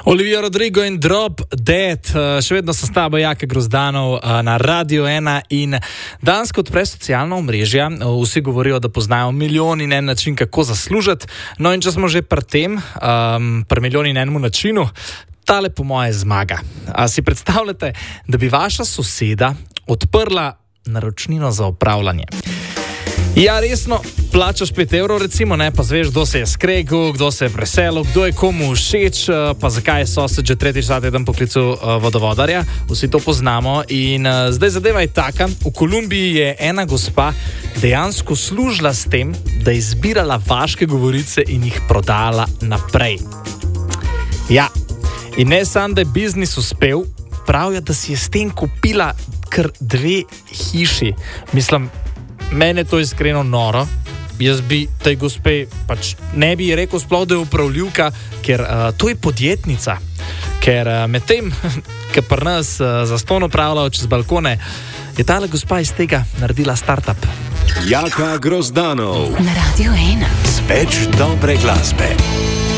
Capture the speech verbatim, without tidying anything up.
Olivia Rodrigo in Drop Dead, še vedno so s tabo Jaka Grozdanov na Radio ena in danes, ko odpreš socialna omrežja, vsi govorijo, da poznajo milijon in en način, kako zaslužiti. No in če smo že pri tem, um, pri milijon in enemu načinu, tale po moje zmaga. A si predstavljate, da bi vaša soseda odprla naročnino za opravljanje? Ja, resno, plačaš pet evrov recimo, ne, pa zveš, kdo se je skregal, kdo se je preselil, kdo je komu všeč, pa zakaj je sosed že tretjič ta teden poklical uh, vodovodarja. Vsi to poznamo in uh, zdaj zadeva je taka. V Kolumbiji je ena gospa dejansko služila s tem, da je zbirala vaške govorice in jih prodala naprej. Ja, in ne samo, da je biznis uspel, pravijo, da si je s tem kupila kar dve hiši. Mislim, mene to je iskreno noro. Jaz bi tej gospe pač ne bi rekel sploh, da je upravljivka, ker uh, to je podjetnica. Ker uh, med tem, ki pri nas uh, zastonj upravljajo čez balkone, je tale gospa iz tega naredila startup. Jaka Grozdanov na Radio ena. Z več dobre glasbe.